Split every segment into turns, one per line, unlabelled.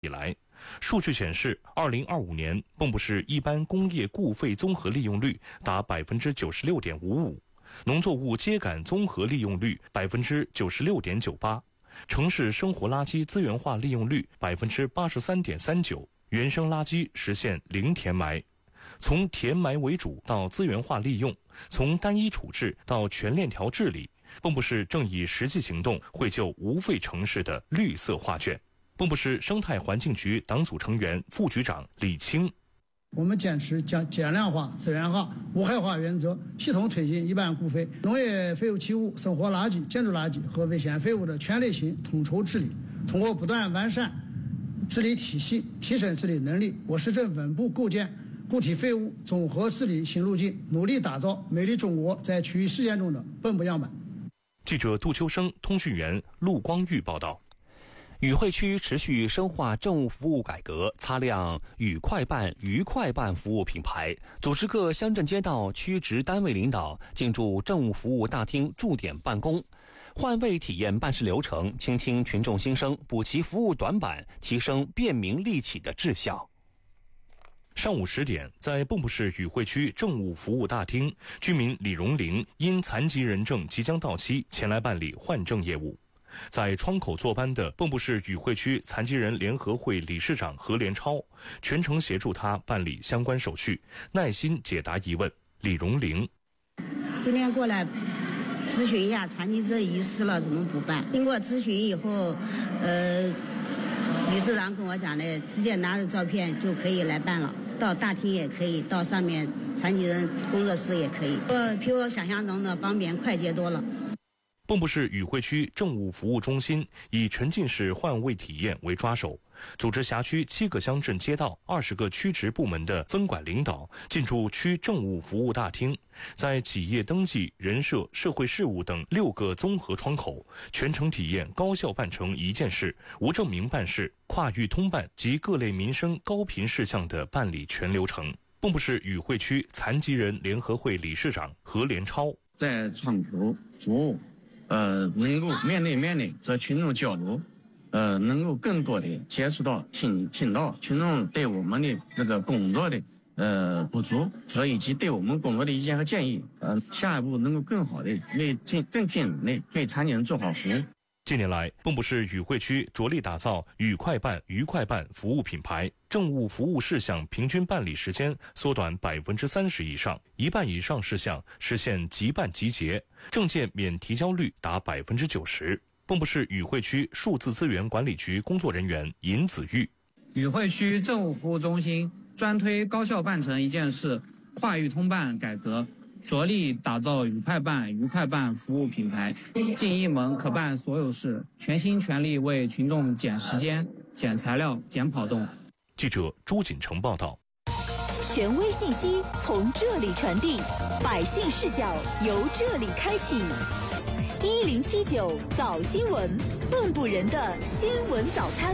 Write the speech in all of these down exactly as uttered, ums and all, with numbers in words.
来。数据显示，二零二五年蚌埠市一般工业固废综合利用率达百分之九十六点五五，农作物秸秆综合利用率百分之九十六点九八，城市生活垃圾资源化利用率百分之八十三点三九，原生垃圾实现零填埋。从填埋为主到资源化利用，从单一处置到全链条治理，蚌埠市正以实际行动绘就无废城市的绿色画卷。蚌埠市生态环境局党组成员、副局长李清：
我们坚持将减量化、资源化、无害化原则，系统推进一般固废、农业废弃物、生活垃圾、建筑垃圾和危险废物的全类型统筹治理。通过不断完善治理体系，提升治理能力，我市正稳步构建固体废物综合治理新路径，努力打造美丽中国在区域实践中的蚌埠样板。
记者杜秋生、通讯员陆光玉报道。
与会区持续深化政务服务改革，擦亮与快办、愉快办服务品牌，组织各乡镇街道区直单位领导进驻政务服务大厅驻点办公，换位体验办事流程，倾听群众心声，补齐服务短板，提升便民利企的质效。
上午十点，在蚌埠市与会区政务服务大厅，居民李荣玲因残疾人证即将到期，前来办理换证业务。在窗口坐班的蚌埠市与会区残疾人联合会理事长何连超全程协助他办理相关手续，耐心解答疑问。李荣玲：
今天过来咨询一下残疾证遗失了怎么补办。经过咨询以后，呃，理事长跟我讲的，直接拿着照片就可以来办了，到大厅也可以，到上面残疾人工作室也可以，比我想象中的方便快捷多了。
蚌埠市与会区政务服务中心以沉浸式换位体验为抓手，组织辖区七个乡镇街道、二十个区直部门的分管领导进驻区政务服务大厅，在企业登记、人社、社会事务等六个综合窗口，全程体验高效办成一件事、无证明办事、跨域通办及各类民生高频事项的办理全流程。蚌埠市与会区残疾人联合会理事长何连超：
在窗口服务。呃，能够面对面的和群众交流，呃，能够更多的接触到、听听到群众对我们的这个工作的呃不足和以及对我们工作的意见和建议，呃，下一步能够更好的为尽更尽力的为残疾人做好服务。
近年来，蚌埠市与会区着力打造与快办、愉快办服务品牌，政务服务事项平均办理时间缩短百分之三十以上，一半以上事项实现即办即结，证件免提交率达百分之九十。蚌埠市与会区数字资源管理局工作人员尹子玉：
与会区政务服务中心专推高效办成一件事、跨域通办改革，着力打造与快办、愉快办服务品牌，进一门可办所有事，全心全力为群众减时间、减材料、减跑动。
记者朱锦成报道。
权威信息从这里传递，百姓视角由这里开启。一零七九早新闻，蚌埠人的新闻早餐。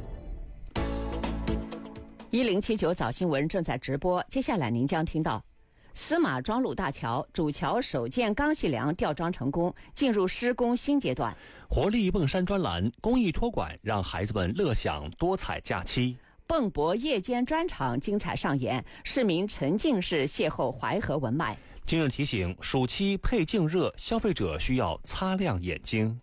一零七九早新闻正在直播，接下来您将听到：司马庄路大桥主桥首建钢细梁吊装成功，进入施工新阶段。
活力蹦山专栏公益托管，让孩子们乐享多彩假期。
蚌埠夜间专场精彩上演，市民沉浸式邂逅淮河文脉。
今日提醒：暑期配镜热，消费者需要擦亮眼睛。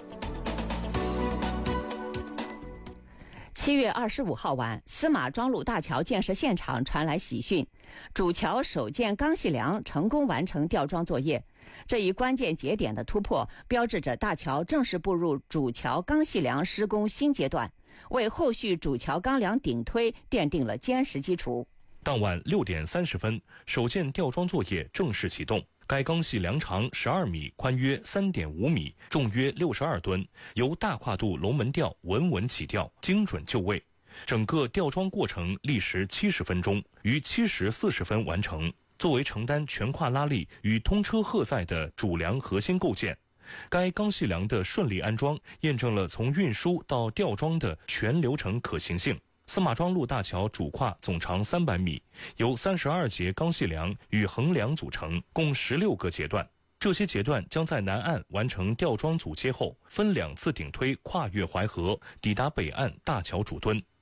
七月二十五号晚，司马庄路大桥建设现场传来喜讯，主桥首建钢细梁成功完成吊装作业。这一关键节点的突破，标志着大桥正式步入主桥钢细梁施工新阶段，为后续主桥钢梁顶推奠定了坚实基础。
当晚六点三十分，首建吊装作业正式启动。该钢细梁长十二米，宽约三点五米，重约六十二吨，由大跨度龙门吊稳稳起吊，精准就位。整个吊装过程历时七十分钟，于七时四十分完成。作为承担全跨拉力与通车荷载的主梁核心构件，该钢细梁的顺利安装，验证了从运输到吊装的全流程可行性。司马庄路大桥主跨总长三百米，由三十二节钢细梁与横梁组成，共十六个节段。这些节段将在南岸完成吊装组接后，分两次顶推跨越淮河，抵达北岸大桥主墩。